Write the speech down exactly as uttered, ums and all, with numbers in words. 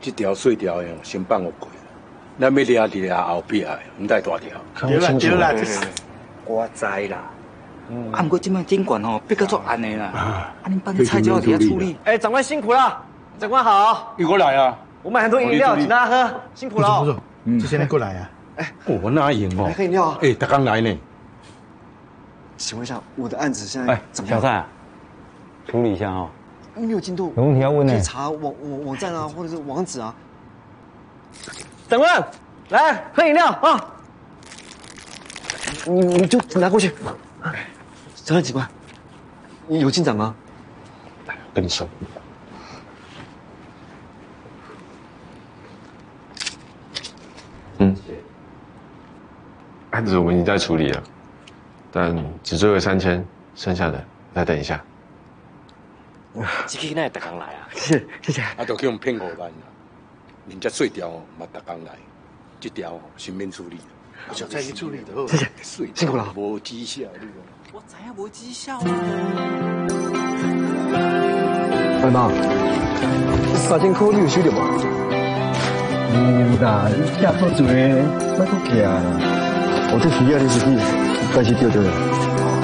这条碎条的先放我过，咱要抓伫咧后壁的，唔带大条。 对啦对啦， 我知啦。啊，不过这摆监管吼逼到足暗的啦，啊，恁班的菜就要伫遐处理。 哎，长官辛苦了，长官好。 你过来啊！ 我买很多饮料，请大家喝，辛苦了。 不错，嗯，这现在过来啊。 哎， 我哪赢哦？ 来喝饮料啊！ 哎，他刚来呢。 请问一下，我的案子现在怎么样？ 小蔡，处理一下哦。 没有进度， 有问题要问呢。 可以查网网网站啊，或者是网址啊。长官，来喝饮料啊！你你就拿过去。长官警官，你有进展吗？ 跟你说。 嗯，案子我们已经在处理了，但只追回三千，剩下的再等一下。 这个那大刚来啊？是，谢谢。 啊，就去用骗五万啦，人家碎条哦，嘛大刚来，这条哦先免处理。 小蔡去处理的， 谢谢， 碎辛苦了。 无绩效，你讲。 我知影无绩效啊。 喂妈，三千块你有收到无？ 有啦，你吃好多，莫搁寄啦。 我这需要的是你，但是丢掉了。